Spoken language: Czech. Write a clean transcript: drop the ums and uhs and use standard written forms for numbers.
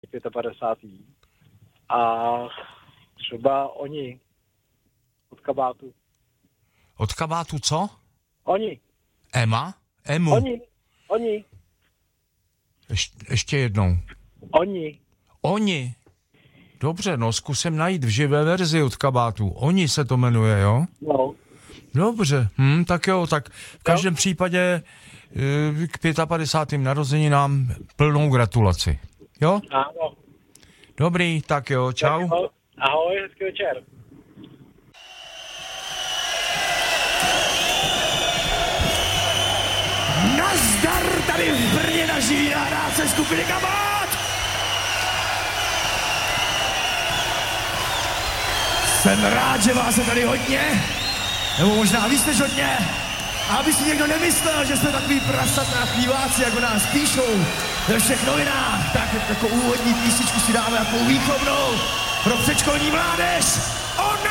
55. A třeba oni od kabátu. Od kabátu co? Oni. Ema? Emu? Oni. Ještě jednou. Oni. Dobře, no zkusím najít v živé verzi od kabátu. Oni se to jmenuje, jo? No. Dobře, tak jo, tak v každém případě k 55. narozeninám plnou gratulaci. Jo? Ano. Dobrý, tak jo, čau. Ahoj, hezký večer. Nazdar, tady v Brně na živý nahrávce skupiny Kabát! Jsem rád, že vás je tady hodně, nebo možná víc než hodně. A aby si někdo nemyslel, že jsme takový prasatá chvíváci, jako nás píšou ve všech novinách, tak jako úvodní písničku si dáme jako výchovnou pro předškolní mládež. Ona!